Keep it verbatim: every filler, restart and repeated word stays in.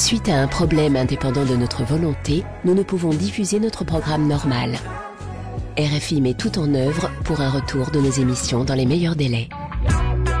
Suite à un problème indépendant de notre volonté, nous ne pouvons diffuser notre programme normal. R F I met tout en œuvre pour un retour de nos émissions dans les meilleurs délais.